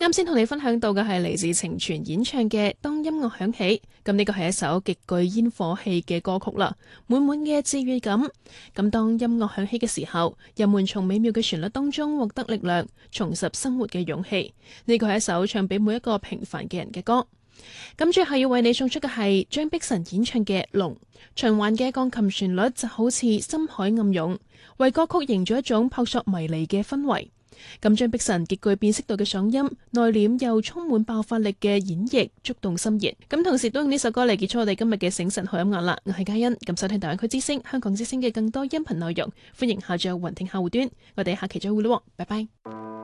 啱先同你分享到嘅係嚟自程泉演唱嘅《當音樂響起》，咁呢個係一首極具煙火氣嘅歌曲啦，滿滿嘅治愈感。咁當音樂響起嘅時候，人們從美妙嘅旋律當中獲得力量，重拾生活嘅勇氣。呢個係一首唱俾每一個平凡嘅人嘅歌。咁最後要為你送出嘅係張碧晨演唱嘅《龍》，循環嘅鋼琴旋律就好似深海暗湧，為歌曲營造一種撲朔迷離嘅氛圍。咁張碧晨極具辨識度嘅嗓音，內斂又充滿爆發力嘅演繹，觸動心弦。咁同時都用呢首歌嚟結束我哋今日嘅醒晨好音樂啦。我係嘉欣，咁收聽大灣區之聲、香港之聲嘅更多音頻內容，歡迎下載雲聽客戶端。我哋下期再會咯，拜拜。